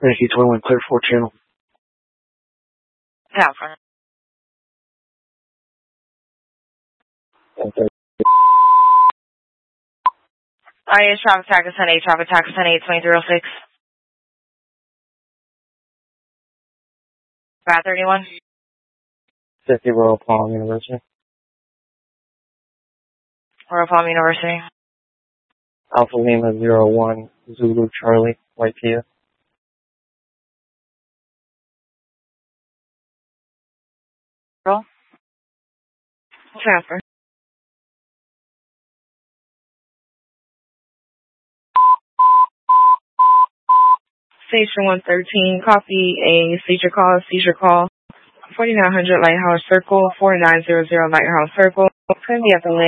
Yankee 21, clear 4 channel. Halford. Okay. IH traffic tax 10-8, traffic tax 10-8, 2306. Bat 31. 50 Royal Palm University. Royal Palm University. Alpha Lima 01, Zulu Charlie, White Kia. Roll. Transfer. Station 113, copy a seizure call, 4900 Lighthouse Circle, 4900 Lighthouse Circle. Couldn't be at the